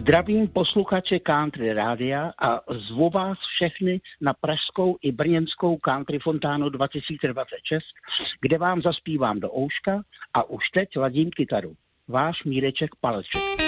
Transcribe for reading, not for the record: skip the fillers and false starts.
Zdravím posluchače Country Rádia a zvu vás všechny na pražskou i brněnskou Country Fontánu 2026, kde vám zaspívám do ouška a už teď ladím kytaru. Váš Míreček Paleček.